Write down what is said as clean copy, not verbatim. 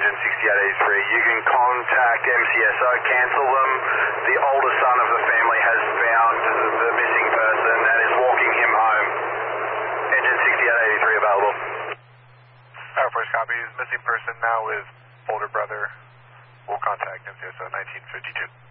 Engine 6883. You can contact MCSO, cancel them. The older son of the family has found the missing person and is walking him home. Engine 6883 available. Air Force copies. Missing person now is older brother. We'll contact MCSO 1952.